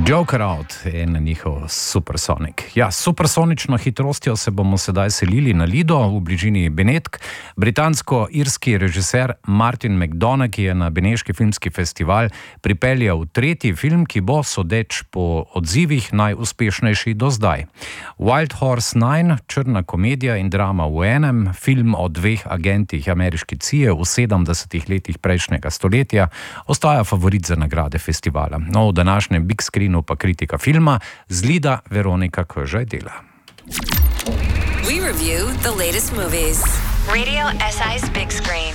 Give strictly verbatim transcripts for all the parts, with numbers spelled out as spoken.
Joker Out in njihov Supersonic. Ja, s supersonično hitrostjo se bomo sedaj selili na Lido v bližini Benetk. Britansko-irski režiser Martin McDonagh, ki je na Beneški filmski festival pripeljal tretji film, ki bo, sodeč po odzivih, najuspešnejši do zdaj. Wild Horse devet, črna komedija in drama v enem, film o dveh agentih ameriške C I A v sedemdesetih letih prejšnjega stoletja, ostaja favorit za nagrade festivala. No, v današnjem Big Screenu pa kritika filma z Lida Veronika Kožaj dela. We review the latest movies. Radio S I's Big Screen.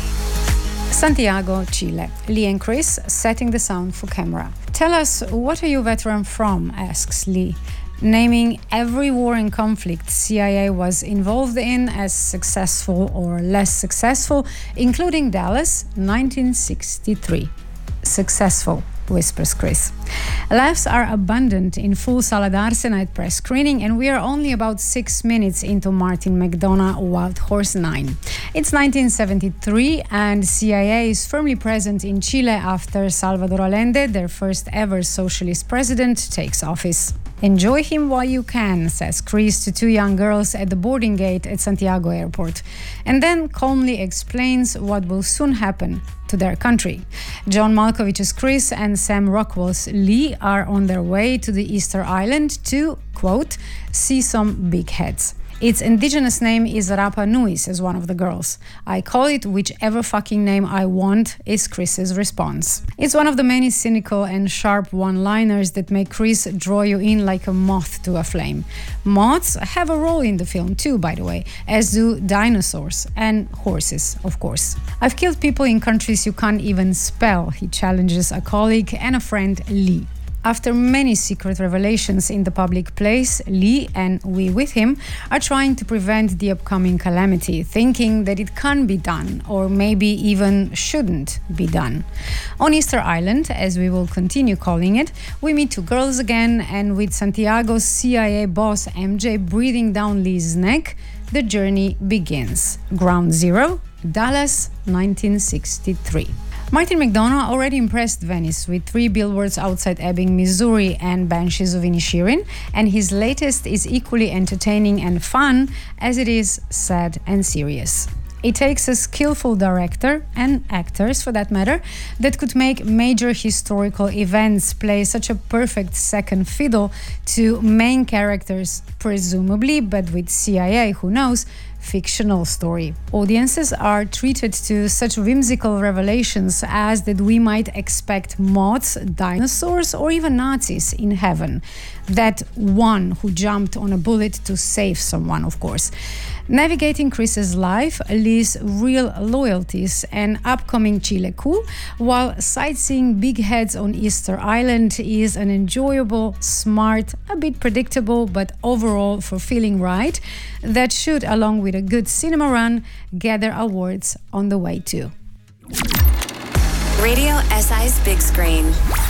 Santiago, Chile. Lee and Chris setting the sound for camera. Tell us, what are you veteran from? Asks Lee, naming every war and conflict C I A was involved in as successful or less successful, including Dallas, nineteen sixty-three. Successful, whispers Chris. Laughs are abundant in full Sala d'Arse night press screening, and we are only about six minutes into Martin McDonagh Wild Horse nine. It's nineteen seventy-three, and C I A is firmly present in Chile after Salvador Allende, their first ever socialist president, takes office. Enjoy him while you can, says Chris to two young girls at the boarding gate at Santiago Airport, and then calmly explains what will soon happen to their country. John Malkovich's Chris and Sam Rockwell's Lee are on their way to the Easter Island to, quote, see some big heads. Its indigenous name is Rapa Nui, says one of the girls. I call it whichever fucking name I want, is Chris's response. It's one of the many cynical and sharp one-liners that make Chris draw you in like a moth to a flame. Moths have a role in the film too, by the way, as do dinosaurs and horses, of course. I've killed people in countries you can't even spell, he challenges a colleague and a friend, Lee. After many secret revelations in the public place, Lee, and we with him, are trying to prevent the upcoming calamity, thinking that it can be done, or maybe even shouldn't be done. On Easter Island, as we will continue calling it, we meet two girls again, and with Santiago's C I A boss M J breathing down Lee's neck, the journey begins. Ground Zero, Dallas, nineteen sixty-three. Martin McDonagh already impressed Venice with three billboards outside Ebbing, Missouri and Banshees of Inisherin, and his latest is equally entertaining and fun as it is sad and serious. It takes a skillful director, and actors for that matter, that could make major historical events play such a perfect second fiddle to main characters, presumably, but with C I A, who knows, fictional story. Audiences are treated to such whimsical revelations as that we might expect moths, dinosaurs, or even Nazis in heaven. That one who jumped on a bullet to save someone, of course. Navigating Chris's life, Lee's real loyalties and upcoming Chile coup, while sightseeing big heads on Easter Island is an enjoyable, smart, a bit predictable, but overall fulfilling ride that should, along with a good cinema run, gather awards on the way too. Radio S I's Big Screen.